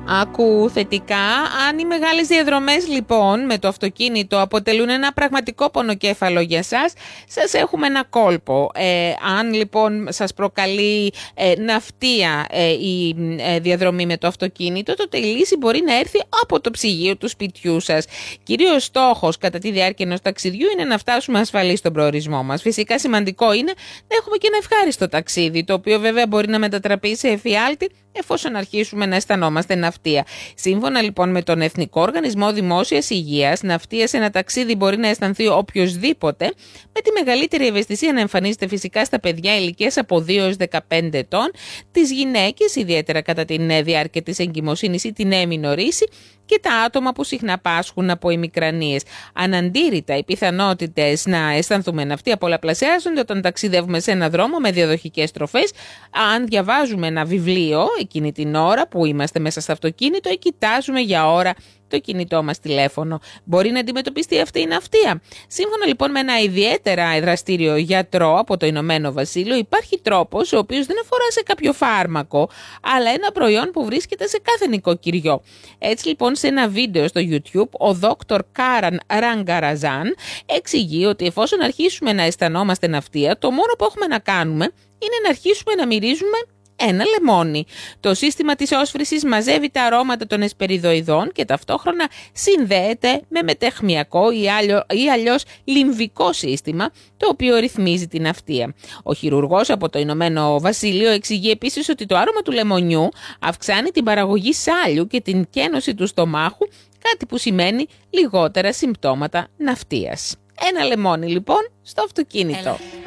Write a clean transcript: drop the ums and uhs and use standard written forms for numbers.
Άκου θετικά. Αν οι μεγάλες διαδρομές λοιπόν με το αυτοκίνητο αποτελούν ένα πραγματικό πονοκέφαλο για σας, σας έχουμε ένα κόλπο. Αν λοιπόν σας προκαλεί ναυτία η διαδρομή με το αυτοκίνητο, τότε η λύση μπορεί να έρθει από το ψυγείο του σπιτιού σας. Κυρίως στόχος κατά τη διάρκεια ενός ταξιδιού είναι να φτάσουμε ασφαλείς στον προορισμό μας. Φυσικά σημαντικό είναι να έχουμε και ένα ευχάριστο ταξίδι, το οποίο βέβαια μπορεί να μετατραπεί σε εφιάλτη εφόσον αρχίσουμε να αισθανόμαστε ναυτία. Σύμφωνα λοιπόν με τον Εθνικό Οργανισμό Δημόσιας Υγείας, ναυτία σε ένα ταξίδι μπορεί να αισθανθεί οποιοσδήποτε, με τη μεγαλύτερη ευαισθησία να εμφανίζεται φυσικά στα παιδιά ηλικίας από 2 έως 15 ετών, τις γυναίκες, ιδιαίτερα κατά τη διάρκεια της εγκυμοσύνης ή την έμεινο ρίση, και τα άτομα που συχνά πάσχουν από ημικρανίες. Αναντήρητα, οι πιθανότητες να αισθανθούμε ναυτία πολλαπλασιάζονται όταν ταξιδεύουμε σε ένα δρόμο με διαδοχικές τροφές, αν διαβάζουμε ένα βιβλίο εκείνη την ώρα που είμαστε μέσα στο αυτοκίνητο ή κοιτάζουμε για ώρα το κινητό μας τηλέφωνο. Μπορεί να αντιμετωπιστεί αυτή η ναυτία. Σύμφωνα λοιπόν με ένα ιδιαίτερα δραστήριο γιατρό από το Ηνωμένο Βασίλειο, υπάρχει τρόπος ο οποίος δεν αφορά σε κάποιο φάρμακο, αλλά ένα προϊόν που βρίσκεται σε κάθε νοικοκυριό. Έτσι λοιπόν, σε ένα βίντεο στο YouTube, ο Δόκτωρ Κάραν Ραγκαραζάν εξηγεί ότι εφόσον αρχίσουμε να αισθανόμαστε ναυτία, το μόνο που έχουμε να κάνουμε είναι να αρχίσουμε να μυρίζουμε ένα λεμόνι. Το σύστημα της όσφρησης μαζεύει τα αρώματα των εσπεριδοειδών και ταυτόχρονα συνδέεται με μετεχμιακό ή αλλιώς λιμβικό σύστημα, το οποίο ρυθμίζει την ναυτία. Ο χειρουργός από το Ηνωμένο Βασίλειο εξηγεί επίσης ότι το άρωμα του λεμονιού αυξάνει την παραγωγή σάλιου και την κένωση του στομάχου, κάτι που σημαίνει λιγότερα συμπτώματα ναυτίας. Ένα λεμόνι λοιπόν στο αυτοκίνητο.